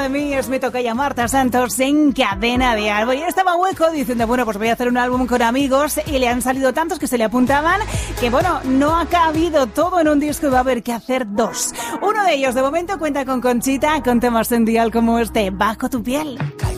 de mí, es mi tocaya Marta Santos en Cadena de Albo. Y estaba hueco diciendo, bueno, pues voy a hacer un álbum con amigos, y le han salido tantos que se le apuntaban que, bueno, no ha cabido todo en un disco y va a haber que hacer dos. Uno de ellos, de momento, cuenta con Conchita, con temas en dial como este, Bajo tu piel.